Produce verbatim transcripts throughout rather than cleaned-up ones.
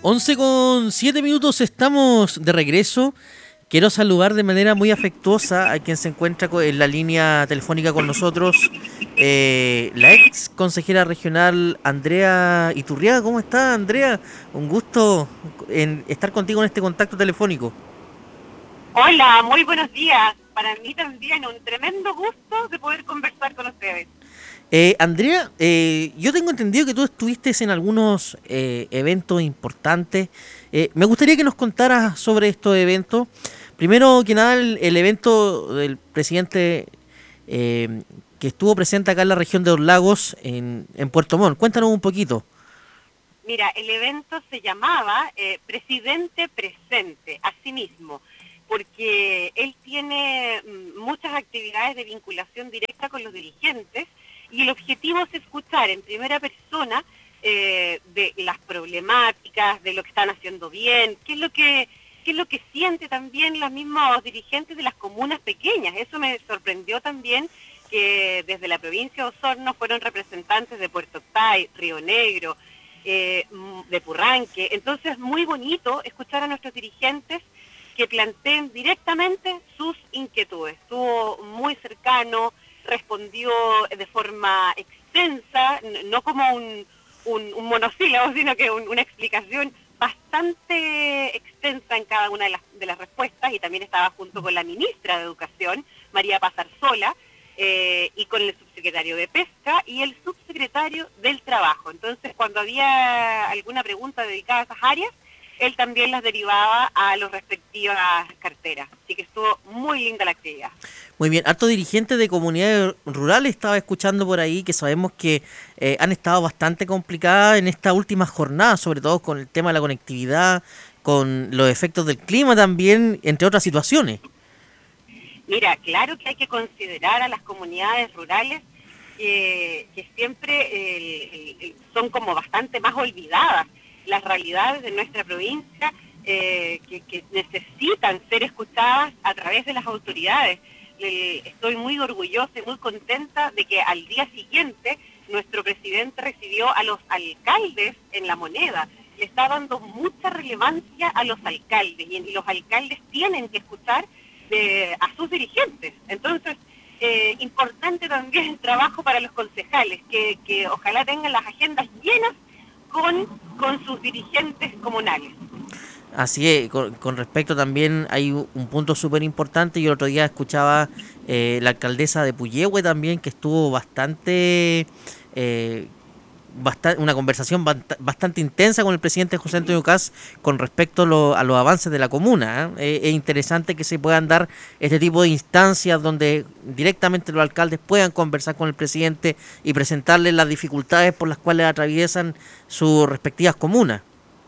Once con siete minutos, estamos de regreso. Quiero saludar de manera muy afectuosa a quien se encuentra co- en la línea telefónica con nosotros, eh, la ex consejera regional Andrea Iturriaga. ¿Cómo está, Andrea? Un gusto en estar contigo en este contacto telefónico. Hola, muy buenos días. Para mí también un tremendo gusto de poder conversar con ustedes. Eh, Andrea, eh, yo tengo entendido que tú estuviste en algunos eh, eventos importantes. Eh, me gustaría que nos contaras sobre estos eventos. Primero que nada, el, el evento del presidente eh, que estuvo presente acá en la región de los lagos, en, en Puerto Montt. Cuéntanos un poquito. Mira, el evento se llamaba eh, Presidente Presente, así mismo, porque él tiene mm, muchas actividades de vinculación directa con los dirigentes y el objetivo es escuchar en primera persona eh, de las problemáticas, de lo que están haciendo bien, qué es lo que qué es lo que siente también los mismos dirigentes de las comunas pequeñas. Eso me sorprendió también, que desde la provincia de Osorno fueron representantes de Puerto Octay, Río Negro, eh, de Purranque. Entonces, muy bonito escuchar a nuestros dirigentes que planteen directamente sus inquietudes. Estuvo muy cercano, respondió de forma extensa, no como un, un, un monosílabo, sino que un, una explicación bastante extensa en cada una de las, de las respuestas, y también estaba junto con la ministra de Educación, María Pazarzola, eh, y con el subsecretario de Pesca y el subsecretario del Trabajo. Entonces, cuando había alguna pregunta dedicada a esas áreas, él también las derivaba a las respectivas carteras. Así que estuvo muy linda la actividad. Muy bien, harto dirigentes de comunidades rurales estaba escuchando por ahí, que sabemos que eh, han estado bastante complicadas en esta última jornada, sobre todo con el tema de la conectividad, con los efectos del clima también, entre otras situaciones. Mira, claro que hay que considerar a las comunidades rurales que, que siempre eh, eh, son como bastante más olvidadas. Las realidades de nuestra provincia eh, que, que necesitan ser escuchadas a través de las autoridades. Eh, estoy muy orgullosa y muy contenta de que al día siguiente nuestro presidente recibió a los alcaldes en La Moneda. Le está dando mucha relevancia a los alcaldes, y, y los alcaldes tienen que escuchar de, a sus dirigentes. Entonces, eh, importante también el trabajo para los concejales, que, que ojalá tengan las agendas llenas con, con sus dirigentes comunales. Así es, con, con respecto también hay u- un punto súper importante. Yo el otro día escuchaba eh, la alcaldesa de Puyehue también, que estuvo bastante, eh, basta- una conversación banta- bastante intensa con el presidente José Antonio Caz con respecto a, lo- a los avances de la comuna. ¿eh? Eh, es interesante que se puedan dar este tipo de instancias donde directamente los alcaldes puedan conversar con el presidente y presentarle las dificultades por las cuales atraviesan sus respectivas comunas.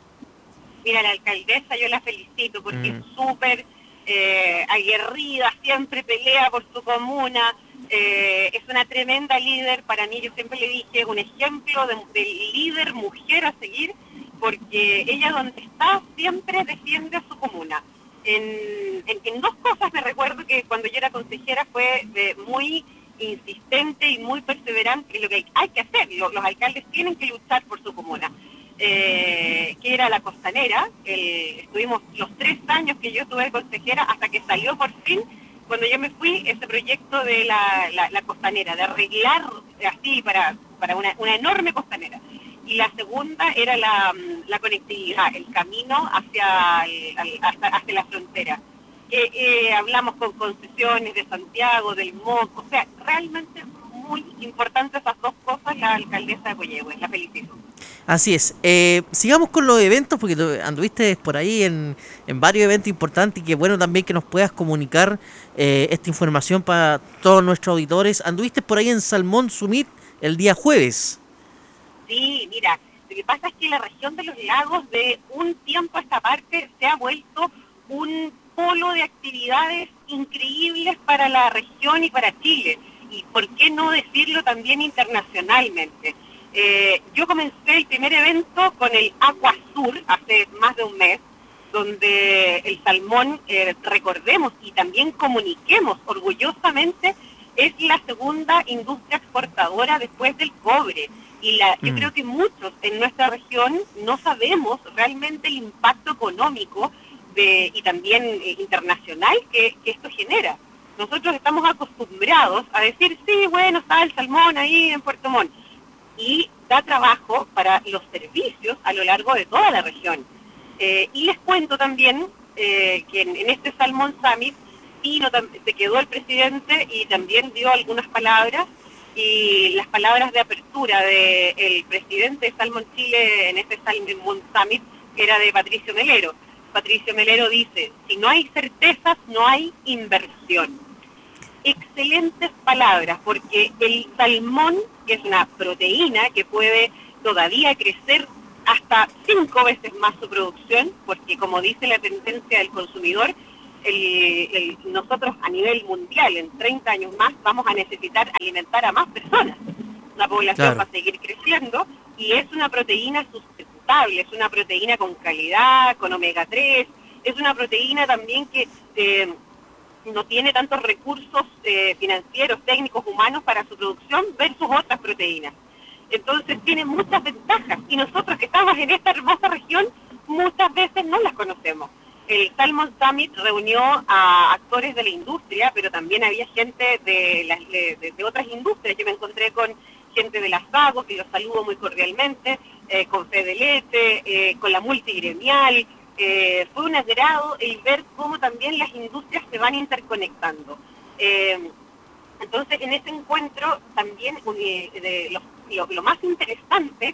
Mira, la alcaldesa yo la felicito porque es Mm. súper eh, aguerrida, siempre pelea por su comuna, eh, es una tremenda líder. Para mí, yo siempre le dije, un ejemplo de, de líder mujer a seguir, porque ella donde está siempre defiende a su comuna. En, en, en dos cosas me recuerdo que cuando yo era consejera fue de muy insistente y muy perseverante en lo que hay, hay que hacer. Lo, los alcaldes tienen que luchar por su comuna. Eh, que era la costanera. El, estuvimos los tres años que yo estuve consejera hasta que salió por fin, cuando yo me fui, ese proyecto de la, la, la costanera, de arreglar así para, para una, una enorme costanera. Y la segunda era la, la conectividad, el camino hacia, el, hasta, hacia la frontera. Eh, eh, hablamos con concesiones de Santiago, del M O C, o sea, realmente muy importantes esas dos cosas. La alcaldesa de Coyehue, la felicito. Así es. Eh, sigamos con los eventos, porque tú anduviste por ahí en, en varios eventos importantes y que bueno también que nos puedas comunicar eh, esta información para todos nuestros auditores. Anduviste por ahí en Salmón Summit el día jueves. Sí, mira, lo que pasa es que la región de los lagos de un tiempo a esta parte se ha vuelto un polo de actividades increíbles para la región y para Chile. Y por qué no decirlo también internacionalmente. Eh, yo comencé el primer evento con el Aquasur hace más de un mes, donde el salmón, eh, recordemos y también comuniquemos orgullosamente, es la segunda industria exportadora después del cobre. Y la, yo Mm. creo que muchos en nuestra región no sabemos realmente el impacto económico de, y también eh, internacional que, que esto genera. Nosotros estamos acostumbrados a decir, sí, bueno, está el salmón ahí en Puerto Montt, y da trabajo para los servicios a lo largo de toda la región. Eh, y les cuento también eh, que en, en este Salmon Summit vino, se quedó el presidente y también dio algunas palabras, y las palabras de apertura del presidente de Salmon Chile en este Salmon Summit era de Patricio Melero. Patricio Melero dice, si no hay certezas, no hay inversión. Excelentes palabras, porque el salmón, que es una proteína que puede todavía crecer hasta cinco veces más su producción, porque como dice la tendencia del consumidor, el, el, nosotros a nivel mundial en treinta años más vamos a necesitar alimentar a más personas. La población Claro. va a seguir creciendo y es una proteína sustentable, es una proteína con calidad, con omega tres, es una proteína también que eh, no tiene tantos recursos eh, financieros, técnicos, humanos para su producción versus otras proteínas. Entonces tiene muchas ventajas y nosotros que estamos en esta hermosa región muchas veces no las conocemos. El Salmon Summit reunió a actores de la industria, pero también había gente de, las, de, de otras industrias. Yo me encontré con gente de las Sago, que los saludo muy cordialmente, eh, con Fede Leche, eh, con la multigremial. Eh, fue un agrado el ver cómo también las industrias se van interconectando. Eh, entonces, en ese encuentro también eh, de lo, lo, lo más interesante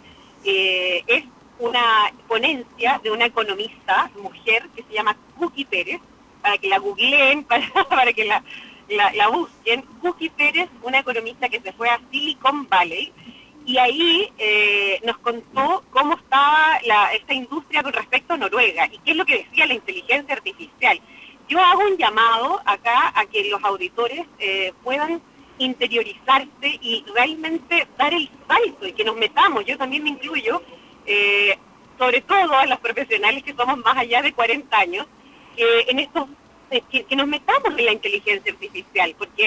eh, es una ponencia de una economista mujer que se llama Cookie Pérez, para que la googleen, para, para que la, la, la busquen. Cookie Pérez, una economista que se fue a Silicon Valley, y ahí eh, nos contó cómo estaba la, esta industria con respecto a Noruega y qué es lo que decía la inteligencia artificial. Yo hago un llamado acá a que los auditores eh, puedan interiorizarse y realmente dar el salto y que nos metamos, yo también me incluyo, eh, sobre todo a los profesionales que somos más allá de cuarenta años, que en estos eh, que, que nos metamos en la inteligencia artificial, porque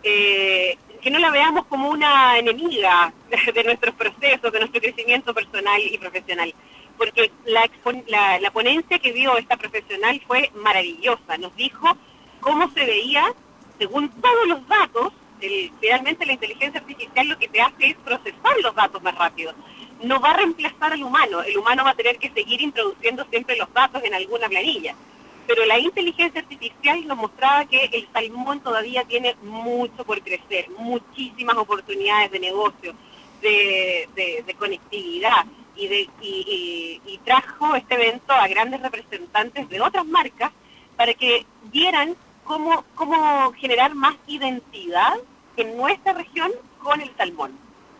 eh, que no la veamos como una enemiga de nuestros procesos, de nuestro crecimiento personal y profesional, porque la, la, la ponencia que dio esta profesional fue maravillosa, nos dijo cómo se veía, según todos los datos, el, realmente la inteligencia artificial lo que te hace es procesar los datos más rápido, no va a reemplazar al humano, el humano va a tener que seguir introduciendo siempre los datos en alguna planilla, pero la inteligencia artificial nos mostraba que el salmón todavía tiene mucho por crecer, muchísimas oportunidades de negocio, de, de, de conectividad, y, de, y, y, y trajo este evento a grandes representantes de otras marcas para que vieran cómo, cómo generar más identidad en nuestra región con el salmón.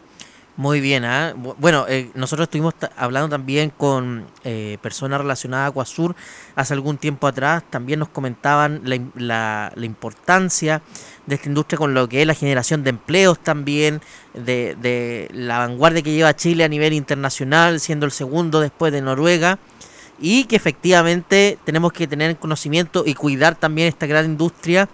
Muy bien, ¿eh? Bueno, eh, nosotros estuvimos hablando también con eh, personas relacionadas a Aquasur hace algún tiempo atrás, también nos comentaban la, la, la importancia de esta industria con lo que es la generación de empleos también, de, de la vanguardia que lleva Chile a nivel internacional, siendo el segundo después de Noruega, y que efectivamente tenemos que tener conocimiento y cuidar también esta gran industria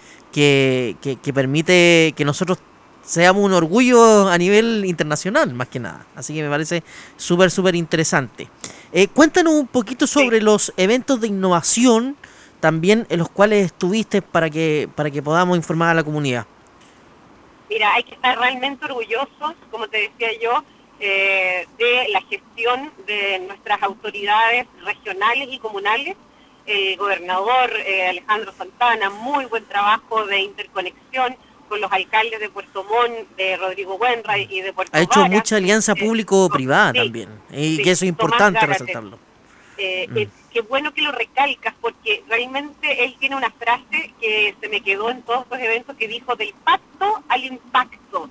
que, que, que permite que nosotros seamos un orgullo a nivel internacional, más que nada. Así que me parece súper, súper interesante. Eh, cuéntanos un poquito sobre sí. los eventos de innovación también en los cuales estuviste para que, para que podamos informar a la comunidad. Mira, hay que estar realmente orgullosos, como te decía yo, eh, de la gestión de nuestras autoridades regionales y comunales. El gobernador eh, Alejandro Santana, muy buen trabajo de interconexión con los alcaldes de Puerto Montt, de Rodrigo Buenray y de Puerto Ha hecho Varas. mucha alianza público-privada sí, también, y sí, que eso es importante resaltarlo. Eh, mm. eh, qué bueno que lo recalcas, porque realmente él tiene una frase que se me quedó en todos estos eventos que dijo: del pacto al impacto.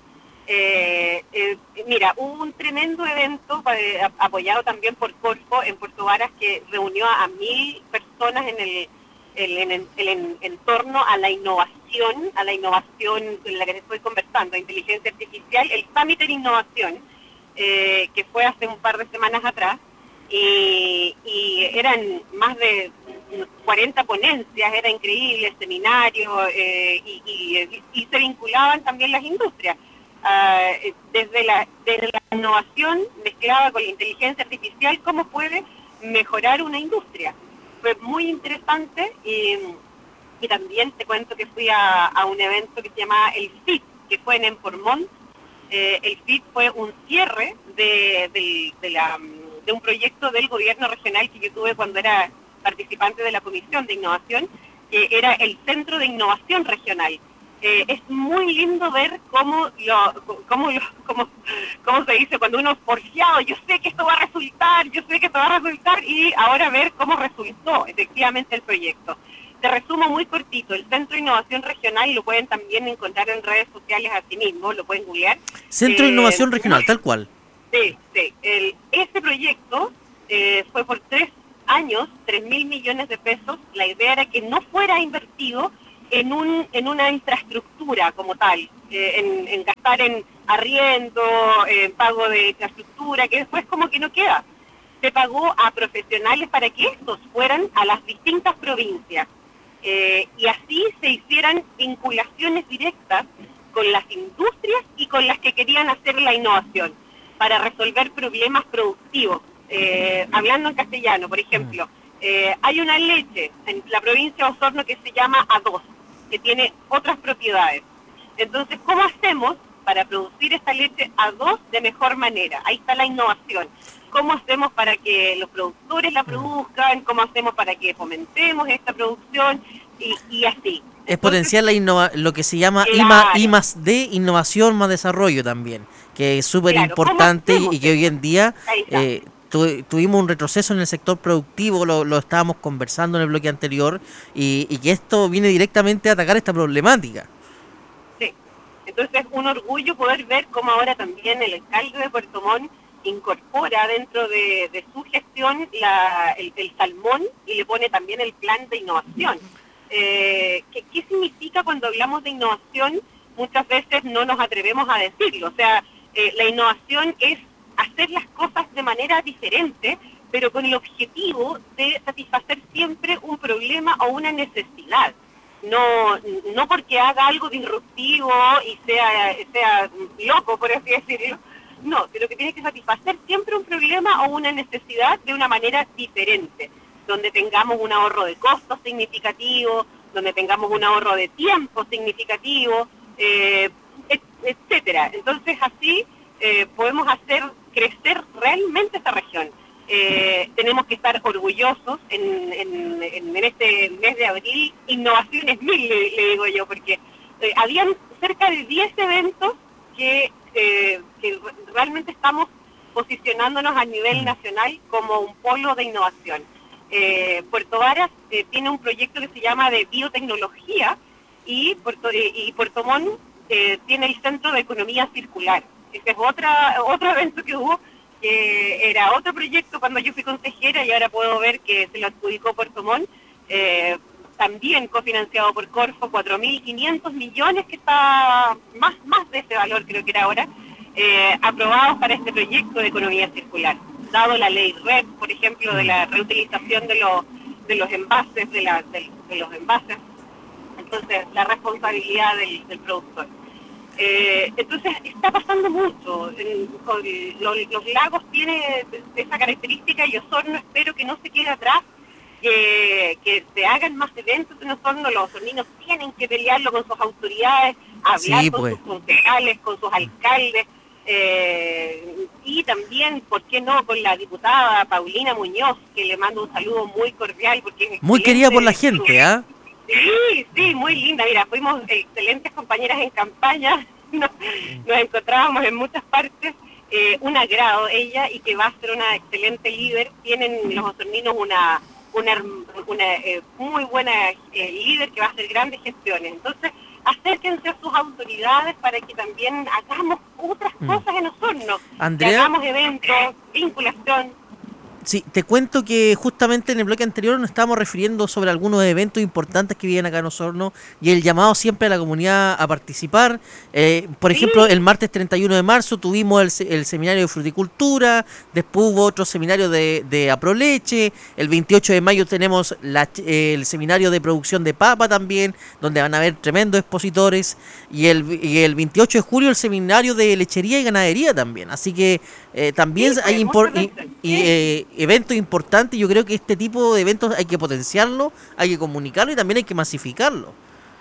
Eh, eh, mira, hubo un tremendo evento eh, apoyado también por Corfo en Puerto Varas que reunió a, a mil personas en el El, en, en, en, en torno a la innovación, a la innovación en la que estoy conversando, inteligencia artificial, el Summit en Innovación, eh, que fue hace un par de semanas atrás, y, y eran más de cuarenta ponencias, era increíble, seminario, eh, y, y, y se vinculaban también las industrias. uh, desde, la, desde la innovación mezclada con la inteligencia artificial, cómo puede mejorar una industria. Fue muy interesante y, y también te cuento que fui a, a un evento que se llama el F I T, que fue en Empormont. Eh, el F I T fue un cierre de, de, de, la, de un proyecto del gobierno regional que yo tuve cuando era participante de la Comisión de Innovación, que era el Centro de Innovación Regional. Eh, es muy lindo ver cómo, lo, cómo, lo, cómo, cómo se dice, cuando uno es porfiado, yo sé que esto va a resultar, yo sé que esto va a resultar, y ahora ver cómo resultó efectivamente el proyecto. Te resumo muy cortito, el Centro de Innovación Regional lo pueden también encontrar en redes sociales así mismo, lo pueden googlear. Centro de Eh, Innovación Regional, tal cual. Sí, sí. El, ese proyecto eh, fue por tres años, tres mil millones de pesos. La idea era que no fuera invertido en un en una infraestructura como tal, eh, en, en gastar en arriendo, en pago de infraestructura, que después como que no queda. Se pagó a profesionales para que estos fueran a las distintas provincias eh, y así se hicieran vinculaciones directas con las industrias y con las que querían hacer la innovación para resolver problemas productivos. Eh, hablando en castellano, por ejemplo, eh, hay una leche en la provincia de Osorno que se llama A dos, que tiene otras propiedades. Entonces, ¿cómo hacemos para producir esta leche A dos de mejor manera? Ahí está la innovación. ¿Cómo hacemos para que los productores la produzcan? ¿Cómo hacemos para que fomentemos esta producción? Y, y así. Es potenciar la innova lo que se llama claro, I más D, innovación más desarrollo también, que es súper claro, importante y que hoy en día eh, tu, tuvimos un retroceso en el sector productivo, lo, lo estábamos conversando en el bloque anterior, y, y que esto viene directamente a atacar esta problemática. Sí, entonces es un orgullo poder ver cómo ahora también el alcalde de Puerto Montt incorpora dentro de, de su gestión la, el, el salmón y le pone también el plan de innovación. Eh, ¿qué, ¿Qué significa cuando hablamos de innovación? Muchas veces no nos atrevemos a decirlo. O sea, eh, la innovación es hacer las cosas de manera diferente, pero con el objetivo de satisfacer siempre un problema o una necesidad. No, no porque haga algo disruptivo y sea, sea loco, por así decirlo. No, pero que tiene que satisfacer siempre un problema o una necesidad de una manera diferente, donde tengamos un ahorro de costos significativo, donde tengamos un ahorro de tiempo significativo, eh, et, etcétera. Entonces así eh, podemos hacer crecer realmente esta región. Eh, tenemos que estar orgullosos en, en, en este mes de abril, innovaciones mil, le, le digo yo, porque eh, habían cerca de diez eventos que, eh, que realmente estamos posicionándonos a nivel nacional como un polo de innovación. Eh, Puerto Varas eh, tiene un proyecto que se llama de biotecnología y Puerto, eh, y Puerto Montt eh, tiene el Centro de Economía Circular. Ese es otra, otro evento que hubo, que era otro proyecto cuando yo fui consejera y ahora puedo ver que se lo adjudicó Puerto Montt, eh, también cofinanciado por Corfo, cuatro mil quinientos millones, que está más, más de ese valor creo que era ahora, eh, aprobados para este proyecto de economía circular. Dado la ley R E D, por ejemplo, de la reutilización de los, de los envases, de, la, de, de los envases, entonces la responsabilidad del, del productor. Eh, entonces está pasando mucho. En, con, lo, los lagos tienen esa característica y Osorno espero que no se quede atrás, que, que se hagan más eventos en Osorno. Los osorninos tienen que pelearlo con sus autoridades, hablar sí, con pues. sus concejales, con sus alcaldes, eh, y también, ¿por qué no?, con la diputada Paulina Muñoz, que le mando un saludo muy cordial, porque es muy querida por la gente, ¿ah? ¿eh? Sí, sí, muy linda. Mira, fuimos excelentes compañeras en campaña, nos, nos encontrábamos en muchas partes, eh, un agrado ella, y que va a ser una excelente líder. Tienen los osorninos una, una, una eh, muy buena eh, líder que va a hacer grandes gestiones. Entonces, acérquense a sus autoridades para que también hagamos otras cosas en Osorno, Andrea, que hagamos eventos, vinculación. Sí, te cuento que justamente en el bloque anterior nos estábamos refiriendo sobre algunos eventos importantes que vienen acá en Osorno y el llamado siempre a la comunidad a participar. Eh, por ejemplo, Sí, el martes treinta y uno de marzo tuvimos el, se- el seminario de fruticultura, después hubo otro seminario de, de aproleche, el veintiocho de mayo tenemos la ch- eh, el seminario de producción de papa también, donde van a haber tremendos expositores, y el, y el veintiocho de julio el seminario de lechería y ganadería también. Así que eh, también sí, hay pues impor- muchos de y, estos, y, sí. eh, eventos importantes. Yo creo que este tipo de eventos hay que potenciarlo, hay que comunicarlo y también hay que masificarlo.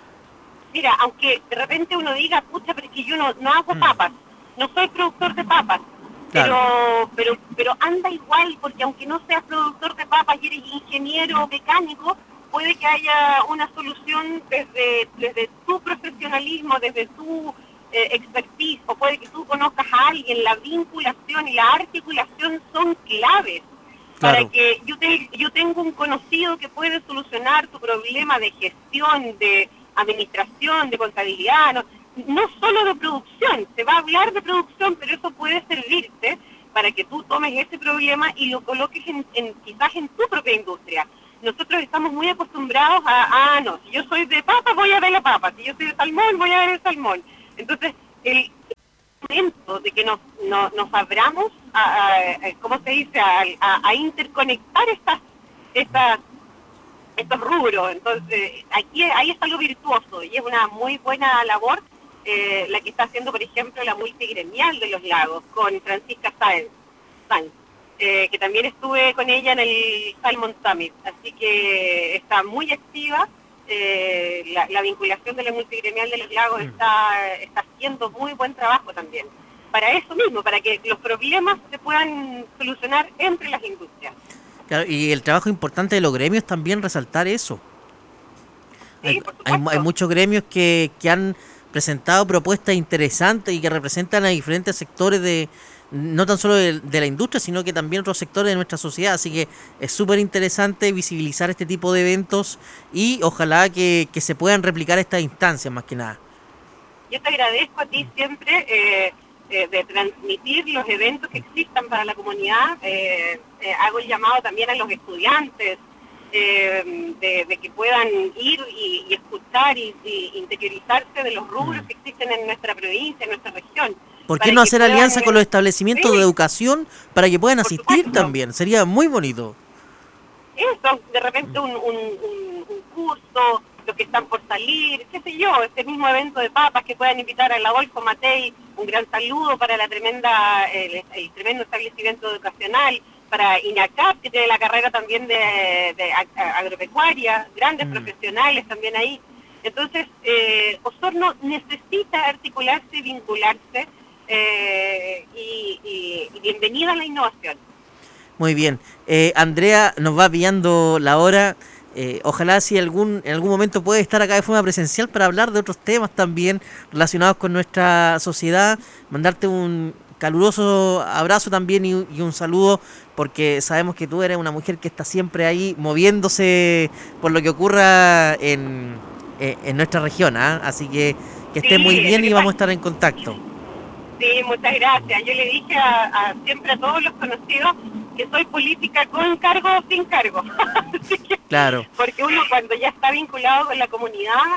Mira, aunque de repente uno diga, pucha, pero es que yo no, no hago Mm, papas, no soy productor de papas, claro, pero, pero, pero anda igual, porque aunque no seas productor de papas y eres ingeniero mecánico, puede que haya una solución desde, desde tu profesionalismo, desde tu eh, expertise, o puede que tú conozcas a alguien. La vinculación y la articulación son claves para claro, que yo, te, yo tengo un conocido que puede solucionar tu problema de gestión, de administración, de contabilidad, no, no solo de producción. Se va a hablar de producción, pero eso puede servirte para que tú tomes ese problema y lo coloques en, en, quizás en tu propia industria. Nosotros estamos muy acostumbrados a, ah, no, si yo soy de papas, voy a ver la papa, si yo soy de salmón, voy a ver el salmón. Entonces, el momento de que nos, no, nos abramos a, a, a, ¿cómo se dice?, a, a, a interconectar estas, estas, estos rubros. Entonces, aquí ahí está lo virtuoso y es una muy buena labor eh, la que está haciendo, por ejemplo, la multigremial de los lagos con Francisca Sáenz, Sáenz eh, que también estuve con ella en el Salmon Summit, así que está muy activa. Eh, la, la vinculación de la multigremial de los lagos mm, está, está haciendo muy buen trabajo también. Para eso mismo, para que los problemas se puedan solucionar entre las industrias. claro. Y el trabajo importante de los gremios también resaltar eso. Hay, Sí, por hay, hay supuesto. muchos gremios que, que han presentado propuestas interesantes y que representan a diferentes sectores de, no tan solo de, de la industria, sino que también otros sectores de nuestra sociedad. Así que es súper interesante visibilizar este tipo de eventos y ojalá que, que se puedan replicar estas instancias más que nada. Yo te agradezco a ti siempre eh, eh, de transmitir los eventos que existan para la comunidad. Eh, eh, hago el llamado también a los estudiantes eh, de, de que puedan ir y, y escuchar y, y interiorizarse de los rubros Mm. que existen en nuestra provincia, en nuestra región, ¿Por qué para no que hacer puedan, alianza con los eh, establecimientos de sí, educación para que puedan por asistir supuesto, también? Sería muy bonito. eso, de repente un, un, un, un curso, los que están por salir, qué sé yo, este mismo evento de papas que puedan invitar al Adolfo Matei, un gran saludo para la tremenda, el, el tremendo establecimiento educacional, para INACAP, que tiene la carrera también de, de agropecuaria, grandes Mm. profesionales también ahí. Entonces, eh, Osorno necesita articularse y vincularse, eh, y, y, y bienvenida a la innovación. Muy bien. Eh, Andrea, nos va pillando la hora. Eh, ojalá si algún, en algún momento puede estar acá de forma presencial para hablar de otros temas también relacionados con nuestra sociedad. Mandarte un caluroso abrazo también y, y un saludo, porque sabemos que tú eres una mujer que está siempre ahí moviéndose por lo que ocurra en, en, en nuestra región. ¿Ah? Así que que esté muy Sí, lo bien que y vamos a pasa, estar en contacto. sí, muchas gracias. Yo le dije a, a siempre a todos los conocidos que soy política con cargo o sin cargo. Así que, Claro. porque uno cuando ya está vinculado con la comunidad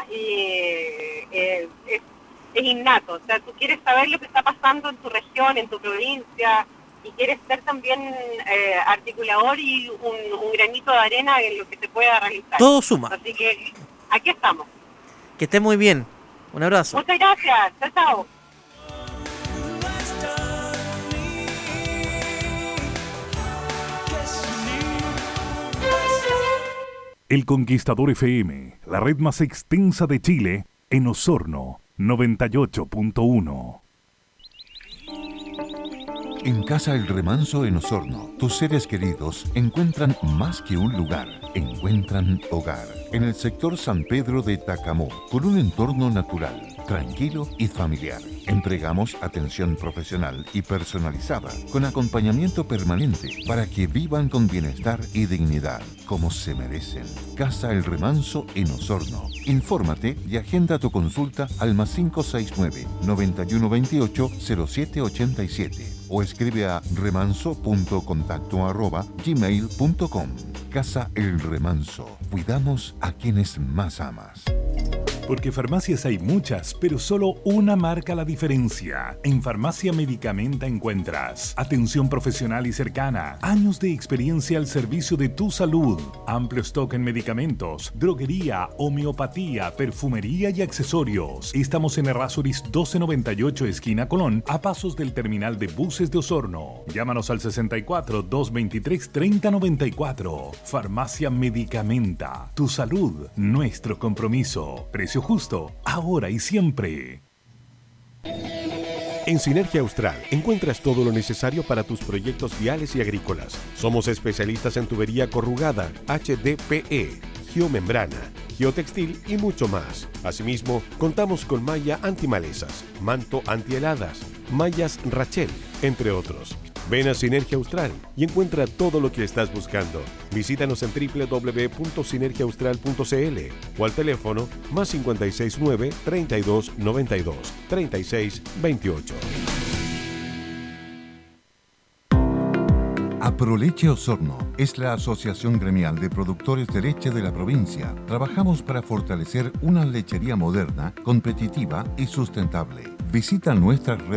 eh, eh, es, es innato. O sea, tú quieres saber lo que está pasando en tu región, en tu provincia, y quieres ser también eh, articulador y un, un granito de arena en lo que se pueda realizar. Todo suma. Así que aquí estamos. Que esté muy bien. Un abrazo. Muchas gracias. Chao, chao. El Conquistador F M, la red más extensa de Chile, en Osorno, noventa y ocho punto uno. En Casa El Remanso en Osorno, tus seres queridos encuentran más que un lugar, encuentran hogar. En el sector San Pedro de Tacamó, con un entorno natural, tranquilo y familiar. Entregamos atención profesional y personalizada, con acompañamiento permanente, para que vivan con bienestar y dignidad, como se merecen. Casa El Remanso en Osorno. Infórmate y agenda tu consulta al más cinco seis nueve, nueve uno dos ocho, cero siete ocho siete. o escribe a remanso punto contacto arroba gmail punto com. Casa El Remanso. Cuidamos a quienes más amas. Porque farmacias hay muchas, pero solo una marca la diferencia. En Farmacia Medicamenta encuentras atención profesional y cercana, años de experiencia al servicio de tu salud, amplio stock en medicamentos, droguería, homeopatía, perfumería y accesorios. Estamos en Errázuriz doce noventa y ocho, esquina Colón, a pasos del terminal de buses de Osorno. Llámanos al sesenta y cuatro, doscientos veintitrés, treinta noventa y cuatro. Farmacia Medicamenta. Tu salud, nuestro compromiso. Precio justo, ahora y siempre. En Sinergia Austral encuentras todo lo necesario para tus proyectos viales y agrícolas. Somos especialistas en tubería corrugada, H D P E, geomembrana, geotextil y mucho más. Asimismo, contamos con malla antimalezas, manto antiheladas, mallas Rachel, entre otros. Ven a Sinergia Austral y encuentra todo lo que estás buscando. Visítanos en doble u doble u doble u punto sinergia austral punto c l o al teléfono más cinco seis nueve, treinta y dos, noventa y dos, treinta y seis, veintiocho. Aproleche Osorno es la asociación gremial de productores de leche de la provincia. Trabajamos para fortalecer una lechería moderna, competitiva y sustentable. Visita nuestras redes